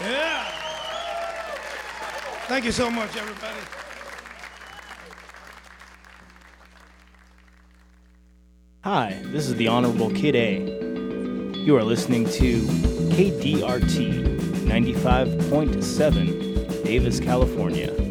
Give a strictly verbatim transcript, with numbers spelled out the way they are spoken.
Yeah. Thank you so much, everybody. Hi, this is the Honorable Kid A. You are listening to K D R T ninety-five point seven, Davis, California.